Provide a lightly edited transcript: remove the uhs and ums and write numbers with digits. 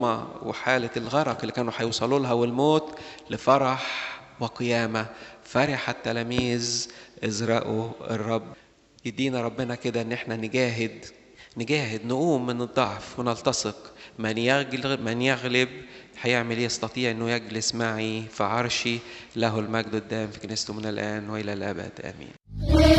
وحالة الغرق اللي كانوا هيوصلوا لها والموت لفرح وقيامة. فرح التلاميذ إذ رأوا الرب. يدينا ربنا كده ان احنا نجاهد نقوم من الضعف ونلتصق. من يغلب هيعمل ايه؟ يستطيع انه يجلس معي في عرشي، له المجد الدائم في كنيسته من الان والى الابد، امين.